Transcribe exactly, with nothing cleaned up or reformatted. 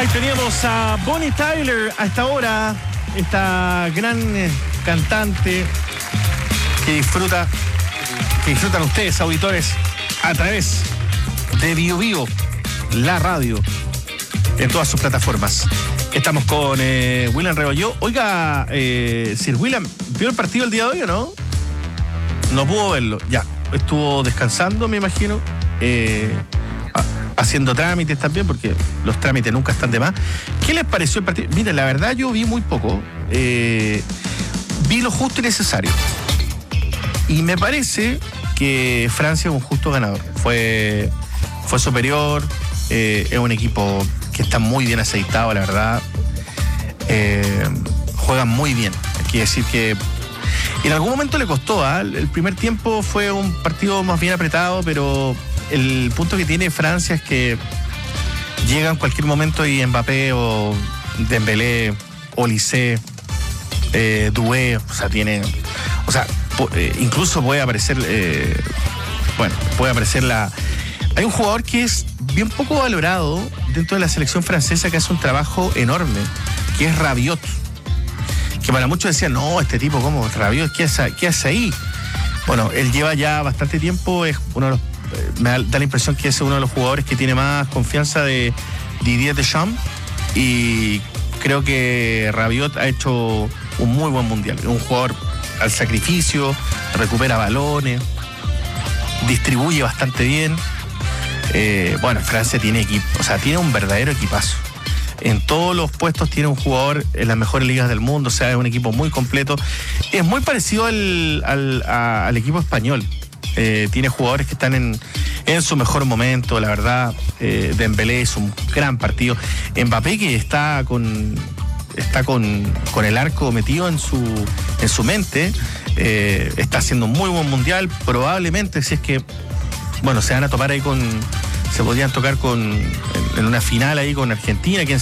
Ahí teníamos a Bonnie Tyler a esta hora, esta gran eh, cantante que disfruta, que disfrutan ustedes, auditores, a través de Bio Bio, la radio, en todas sus plataformas. Estamos con eh, William Rebolledo. Oiga, eh, Sir William, ¿vio el partido el día de hoy o no? No pudo verlo, ya. Estuvo descansando, me imagino. Eh, haciendo trámites también, porque los trámites nunca están de más. ¿Qué les pareció el partido? Miren, la verdad yo vi muy poco. Eh, vi lo justo y necesario. Y me parece que Francia es un justo ganador. Fue, fue superior, eh, es un equipo que está muy bien aceitado, la verdad. Eh, juegan muy bien. Hay que decir que en algún momento le costó, ¿eh? El primer tiempo fue un partido más bien apretado, pero el punto que tiene Francia es que llega en cualquier momento y Mbappé o Dembélé, Olise, eh, Doué, o sea, tiene, o sea, po, eh, incluso puede aparecer, eh, bueno, puede aparecer la... Hay un jugador que es bien poco valorado dentro de la selección francesa, que hace un trabajo enorme, que es Rabiot, que para muchos decían, no, este tipo, ¿cómo? Rabiot, ¿qué hace, qué hace ahí? Bueno, él lleva ya bastante tiempo, es uno de los, me da, da la impresión que es uno de los jugadores que tiene más confianza de Didier Deschamps, y creo que Rabiot ha hecho un muy buen mundial. Es un jugador al sacrificio, recupera balones, distribuye bastante bien. Eh, bueno, Francia tiene equipo, o sea, tiene un verdadero equipazo. En todos los puestos tiene un jugador en las mejores ligas del mundo, o sea, es un equipo muy completo. Es muy parecido al, al, a, al equipo español. Eh, tiene jugadores que están en, en su mejor momento, la verdad. eh, Dembélé es un gran partido. Mbappé, que está con está con, con el arco metido en su en su mente, eh, está haciendo un muy buen mundial. Probablemente, si es que, bueno, se van a topar ahí con, se podrían tocar con en una final ahí con Argentina, quién